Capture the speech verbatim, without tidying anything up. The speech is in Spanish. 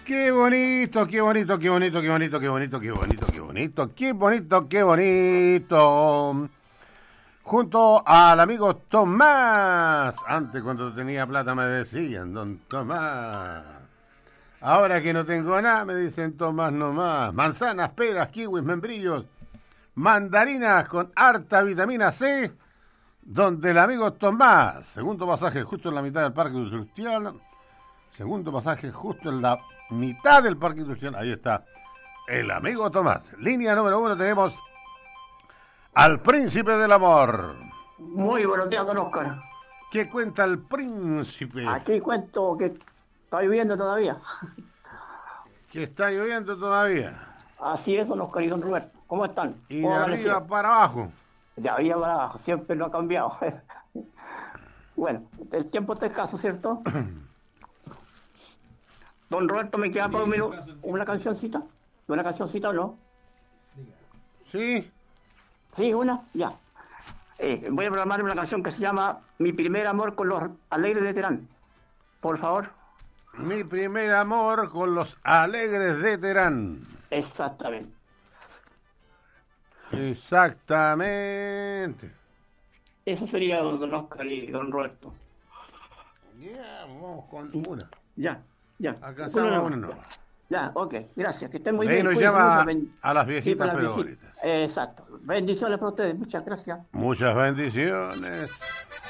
Qué bonito, qué bonito, qué bonito, qué bonito, qué bonito, qué bonito, qué bonito, qué bonito, qué bonito. Junto al amigo Tomás. Antes cuando tenía plata me decían, don Tomás. Ahora que no tengo nada me dicen Tomás nomás. Manzanas, peras, kiwis, membrillos, mandarinas con harta vitamina C. Donde el amigo Tomás. Segundo pasaje justo en la mitad del parque industrial. Segundo pasaje justo en la mitad del parque industrial. Ahí está el amigo Tomás. Línea número uno tenemos al príncipe del amor. Muy buenos días, don Oscar. ¿Qué cuenta el príncipe? Aquí cuento que está lloviendo todavía. Que está lloviendo todavía. Así es, don Oscar y don Roberto. ¿Cómo están? Y de ¿Cómo arriba amanecieron? para abajo. De arriba para abajo, siempre lo ha cambiado. Bueno, el tiempo está escaso, ¿cierto? Don Roberto, ¿me queda para un minuto una cancioncita? ¿Una cancioncita o no? ¿Sí? Sí, una, ya. Eh, voy a programar una canción que se llama Mi primer amor con los alegres de Terán. Por favor. Mi primer amor con los alegres de Terán. Exactamente. Exactamente. Eso sería don Oscar y don Roberto. Ya, vamos con una. Ya, ya. Alcanzamos Uno, uno, no. Ya, ok, gracias. Que estén muy De ahí bien. nos Cuídense llama mucho. Ben- a las Sí, viejitas para las pero viejitas. bonitas. Exacto. Bendiciones para ustedes. Muchas gracias. Muchas bendiciones.